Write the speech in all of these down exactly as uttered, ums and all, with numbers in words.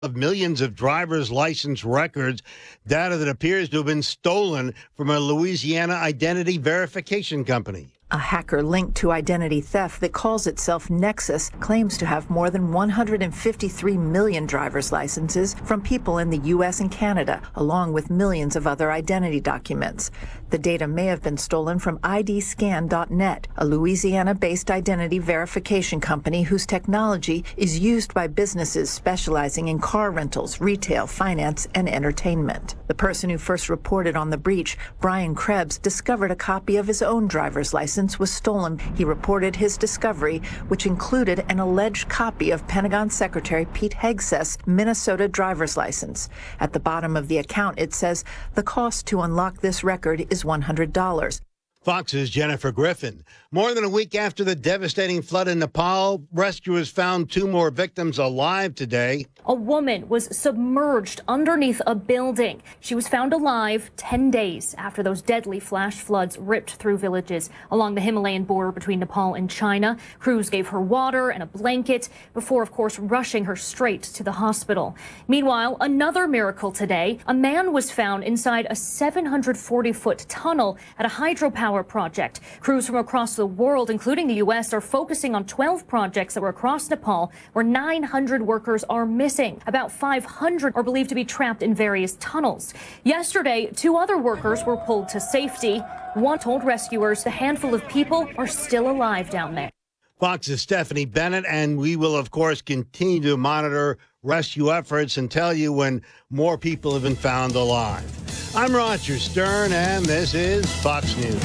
of millions of driver's license records, data that appears to have been stolen from a Louisiana identity verification company. A hacker linked to identity theft that calls itself Nexus claims to have more than one hundred fifty-three million driver's licenses from people in the U S and Canada, along with millions of other identity documents. The data may have been stolen from I D scan dot net, a Louisiana-based identity verification company whose technology is used by businesses specializing in car rentals, retail, finance, and entertainment. The person who first reported on the breach, Brian Krebs, discovered a copy of his own driver's license was stolen. He reported his discovery, which included an alleged copy of Pentagon Secretary Pete Hegseth's Minnesota driver's license. At the bottom of the account, it says the cost to unlock this record is one hundred dollars. Fox's Jennifer Griffin. More than a week after the devastating flood in Nepal, rescuers found two more victims alive today. A woman was submerged underneath a building. She was found alive ten days after those deadly flash floods ripped through villages along the Himalayan border between Nepal and China. Crews gave her water and a blanket before, of course, rushing her straight to the hospital. Meanwhile, another miracle today. A man was found inside a seven hundred forty foot tunnel at a hydropower project. Crews from across the world, including the U S, are focusing on twelve projects that were across Nepal where nine hundred workers are missing. About five hundred are believed to be trapped in various tunnels. Yesterday, two other workers were pulled to safety. One told rescuers the handful of people are still alive down there. Fox's Stephanie Bennett, and we will, of course, continue to monitor rescue efforts and tell you when more people have been found alive. I'm Roger Stern, and this is Fox News.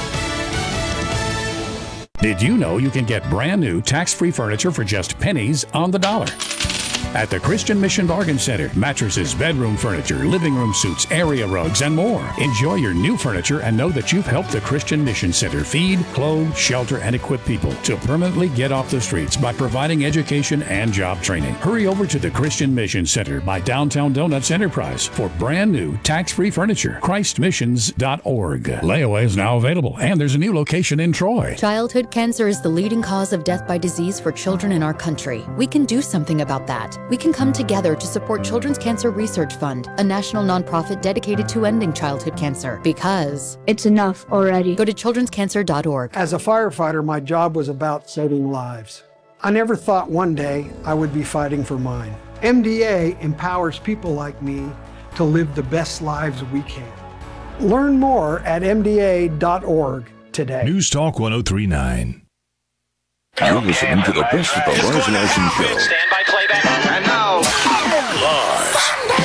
Did you know you can get brand new tax-free furniture for just pennies on the dollar? At the Christian Mission Bargain Center, mattresses, bedroom furniture, living room suites, area rugs, and more. Enjoy your new furniture and know that you've helped the Christian Mission Center feed, clothe, shelter, and equip people to permanently get off the streets by providing education and job training. Hurry over to the Christian Mission Center by Downtown Donuts Enterprise for brand new tax-free furniture. Christ Missions dot org. Layaway is now available, and there's a new location in Troy. Childhood cancer is the leading cause of death by disease for children in our country. We can do something about that. We can come together to support Children's Cancer Research Fund, a national nonprofit dedicated to ending childhood cancer, because it's enough already. Go to children's cancer dot org. As a firefighter, my job was about saving lives. I never thought one day I would be fighting for mine. M D A empowers people like me to live the best lives we can. Learn more at M D A dot org today. News Talk one oh three point nine. You're listening to the best of the Lars Larson Show. Stand by playback. And now, Lars.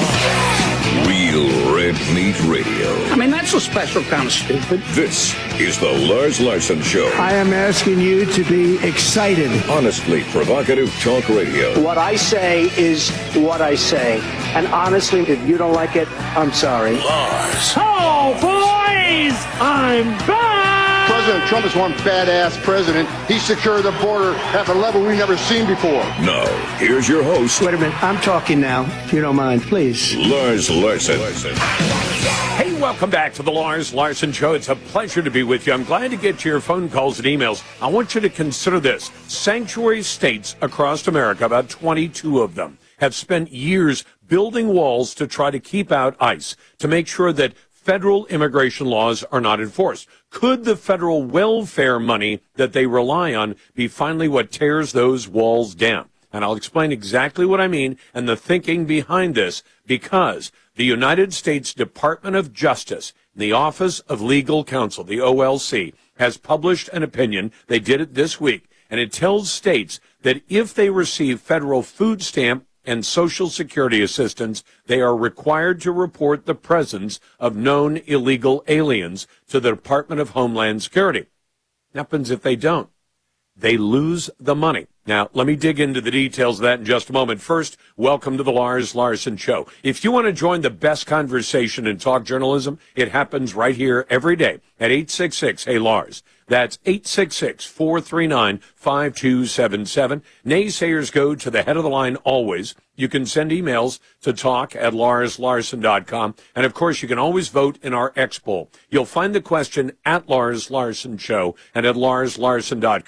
Real Red Meat Radio. I mean, that's a special kind of stupid. This is the Lars Larson Show. I am asking you to be excited. Honestly provocative talk radio. What I say is what I say. And honestly, if you don't like it, I'm sorry. Lars. Oh, boys! I'm back! President Trump is one badass president. He secured the border at the level we've never seen before. Now, here's your host. Wait a minute, I'm talking now, if you don't mind, please. Lars Larson. Hey, welcome back to the Lars Larson Show. It's a pleasure to be with you. I'm glad to get your phone calls and emails. I want you to consider this. Sanctuary states across America, about twenty-two of them, have spent years building walls to try to keep out ICE, to make sure that federal immigration laws are not enforced. Could the federal welfare money that they rely on be finally what tears those walls down? And I'll explain exactly what I mean and the thinking behind this, because the United States Department of Justice, the Office of Legal Counsel, the O L C, has published an opinion. They did it this week, and it tells states that if they receive federal food stamp and Social Security assistance, they are required to report the presence of known illegal aliens to the Department of Homeland Security. What happens if they don't? They lose the money. Now, let me dig into the details of that in just a moment. First, welcome to the Lars Larson Show. If you want to join the best conversation in talk journalism, it happens right here every day at eight six six, hey Lars. That's eight six six, four three nine, five two seven seven. Naysayers go to the head of the line always. You can send emails to talk at lars larson dot com. And, of course, you can always vote in our X poll. You'll find the question at Lars Larson Show and at lars larson dot com.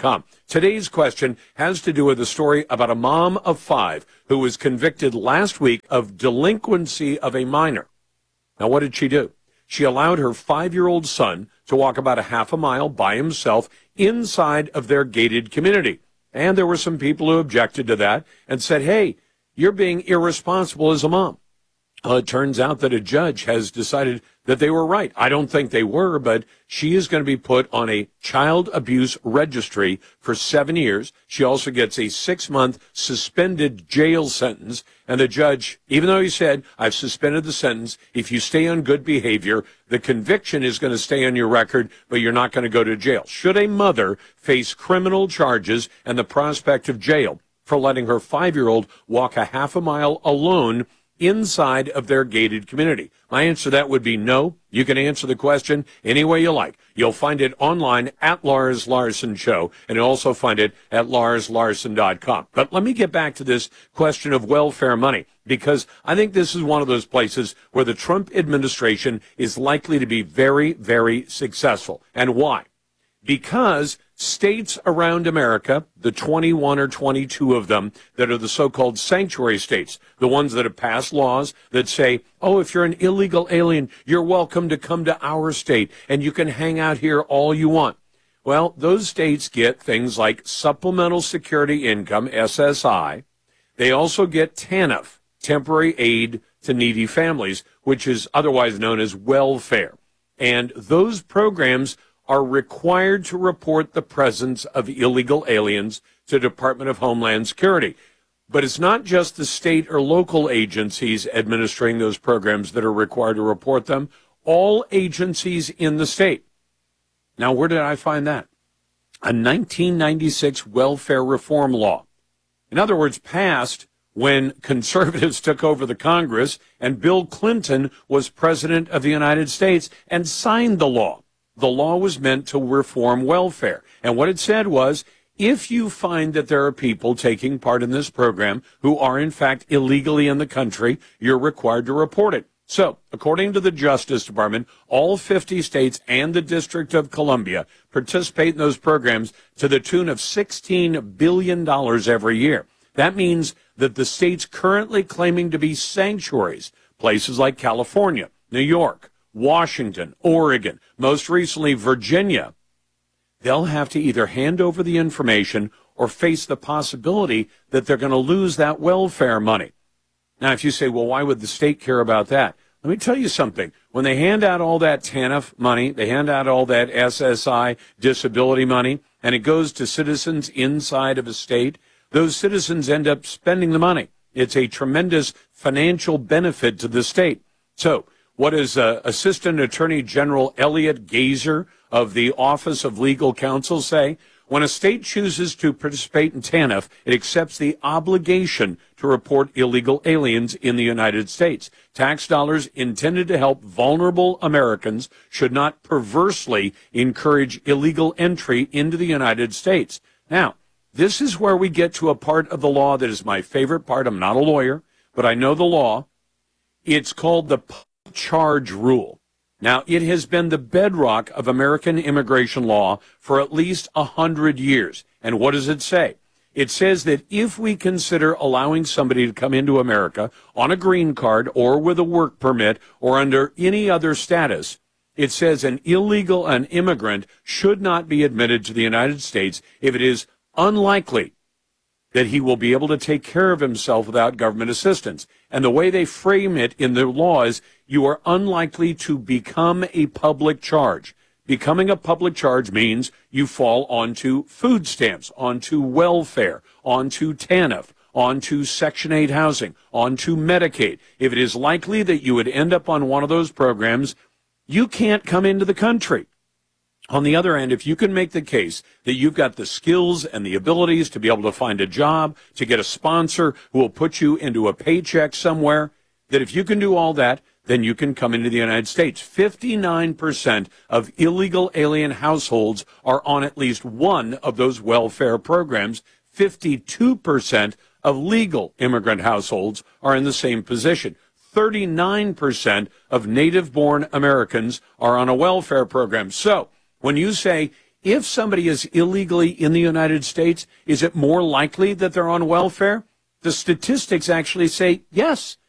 Today's question has to do with a story about a mom of five who was convicted last week of delinquency of a minor. Now, what did she do? She allowed her five-year-old son to walk about a half a mile by himself inside of their gated community. And there were some people who objected to that and said, hey, you're being irresponsible as a mom. Uh, it turns out that a judge has decided that they were right. I don't think they were, but she is going to be put on a child abuse registry for seven years. She also gets a six-month suspended jail sentence. And the judge, even though he said, I've suspended the sentence, if you stay on good behavior, the conviction is going to stay on your record, but you're not going to go to jail. Should a mother face criminal charges and the prospect of jail for letting her five-year-old walk a half a mile alone inside of their gated community? My answer to that would be no. You can answer the question any way you like. You'll find it online at Lars Larson Show, and you'll also find it at lars larson dot com. But let me get back to this question of welfare money, because I think this is one of those places where the Trump administration is likely to be very, very successful. And why? Because states around America, the twenty-one or twenty-two of them that are the so-called sanctuary states, the ones that have passed laws that say, oh, if you're an illegal alien, you're welcome to come to our state and you can hang out here all you want. Well, those states get things like supplemental security income, S S I. They also get TANF, temporary aid to needy families, which is otherwise known as welfare. And those programs are required to report the presence of illegal aliens to the Department of Homeland Security. But it's not just the state or local agencies administering those programs that are required to report them. All agencies in the state. Now, where did I find that? A nineteen ninety-six welfare reform law. In other words, passed when conservatives took over the Congress and Bill Clinton was president of the United States and signed the law. The law was meant to reform welfare. And what it said was, if you find that there are people taking part in this program who are in fact illegally in the country, you're required to report it. So, according to the Justice Department, all fifty states and the District of Columbia participate in those programs to the tune of sixteen billion dollars every year. That means that the states currently claiming to be sanctuaries, places like California, New York, Washington, Oregon, most recently Virginia, they'll have to either hand over the information or face the possibility that they're going to lose that welfare money. Now, if you say, well, why would the state care about that? Let me tell you something. When they hand out all that TANF money, they hand out all that S S I disability money, and it goes to citizens inside of a state, those citizens end up spending the money. It's a tremendous financial benefit to the state. So, what does uh, Assistant Attorney General Elliot Gazer of the Office of Legal Counsel say? When a state chooses to participate in TANF, it accepts the obligation to report illegal aliens in the United States. Tax dollars intended to help vulnerable Americans should not perversely encourage illegal entry into the United States. Now, this is where we get to a part of the law that is my favorite part. I'm not a lawyer, but I know the law. It's called the charge rule. Now, it has been the bedrock of American immigration law for at least a hundred years. And what does it say? It says that if we consider allowing somebody to come into America on a green card or with a work permit or under any other status, it says an illegal, an immigrant should not be admitted to the United States if it is unlikely that he will be able to take care of himself without government assistance. And the way they frame it in the law is you are unlikely to become a public charge. Becoming a public charge means you fall onto food stamps, onto welfare, onto TANF, onto Section eight housing, onto Medicaid. If it is likely that you would end up on one of those programs, you can't come into the country. On the other end, if you can make the case that you've got the skills and the abilities to be able to find a job, to get a sponsor who will put you into a paycheck somewhere, that if you can do all that, then you can come into the United States. fifty-nine percent of illegal alien households are on at least one of those welfare programs. fifty-two percent of legal immigrant households are in the same position. thirty-nine percent of native-born Americans are on a welfare program. So, when you say, if somebody is illegally in the United States, is it more likely that they're on welfare? The statistics actually say yes.